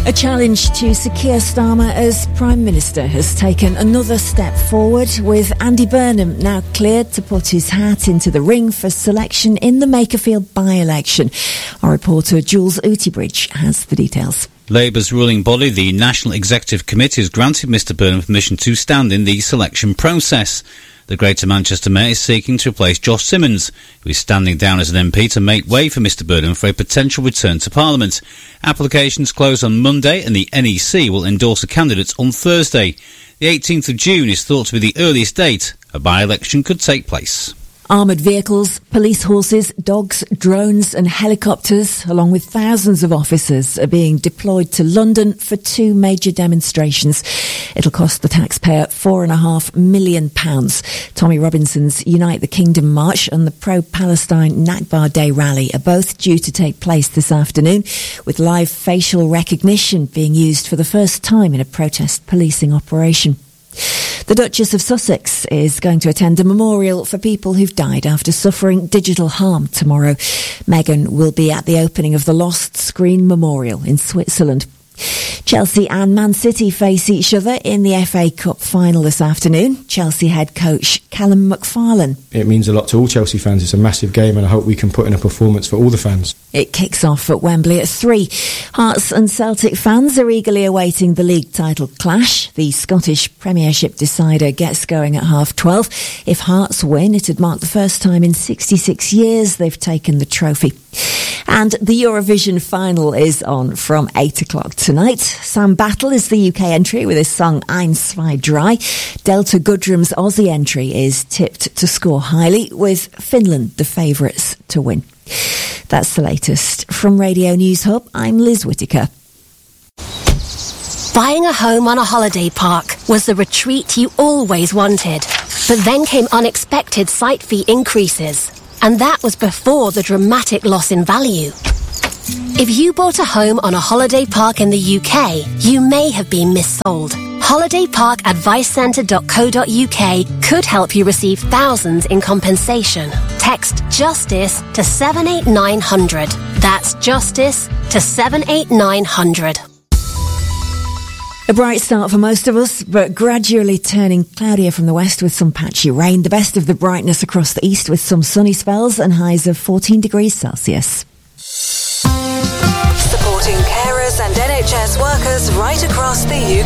A challenge to Sir Keir Starmer as Prime Minister has taken another step forward, with Andy Burnham now cleared to put his hat into the ring for selection in the Makerfield by-election. Our reporter Jules Outibridge has the details. Labour's ruling body, the National Executive Committee, has granted Mr Burnham permission to stand in the selection process. The Greater Manchester Mayor is seeking to replace Josh Simmons, who is standing down as an MP to make way for Mr Burnham for a potential return to Parliament. Applications close on Monday and the NEC will endorse the candidates on Thursday. The 18th of June is thought to be the earliest date a by-election could take place. Armoured vehicles, police horses, dogs, drones and helicopters, along with thousands of officers, are being deployed to London for two major demonstrations. It'll cost the taxpayer £4.5 million. Tommy Robinson's Unite the Kingdom March and the pro-Palestine Nakba Day rally are both due to take place this afternoon, with live facial recognition being used for the first time in a protest policing operation. The Duchess of Sussex is going to attend a memorial for people who've died after suffering digital harm tomorrow. Meghan will be at the opening of the Lost Screen Memorial in Switzerland. Chelsea and Man City face each other in the FA Cup final this afternoon. Chelsea head coach Callum McFarlane. It means a lot to all Chelsea fans. It's a massive game and I hope we can put in a performance for all the fans. It kicks off at Wembley at 3. Hearts and Celtic fans are eagerly awaiting the league title clash. The Scottish Premiership decider gets going at 12:30. If Hearts win, it'd mark the first time in 66 years they've taken the trophy. And the Eurovision final is on from 8 o'clock tonight. Sam Battle is the UK entry with his song Ein, zwei, drei. Delta Goodrum's Aussie entry is tipped to score highly, with Finland the favourites to win. That's the latest. From Radio News Hub, I'm Liz Whittaker. Buying a home on a holiday park was the retreat you always wanted. But then came unexpected site fee increases. And that was before the dramatic loss in value. If you bought a home on a holiday park in the UK, you may have been missold. HolidayParkAdviceCentre.co.uk could help you receive thousands in compensation. Text JUSTICE to 78900. That's JUSTICE to 78900. A bright start for most of us, but gradually turning cloudier from the west with some patchy rain. The best of the brightness across the east with some sunny spells and highs of 14 degrees Celsius. Supporting carers and NHS workers right across the UK.